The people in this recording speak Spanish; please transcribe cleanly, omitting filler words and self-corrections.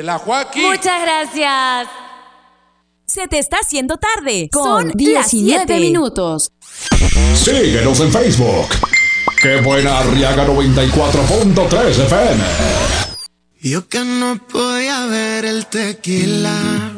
la Joaquín. Muchas gracias. Se te está haciendo tarde. Son Son 19 minutos. Síguenos en Facebook. Qué buena Arriaga 94.3 FM. Yo que no podía ver el tequila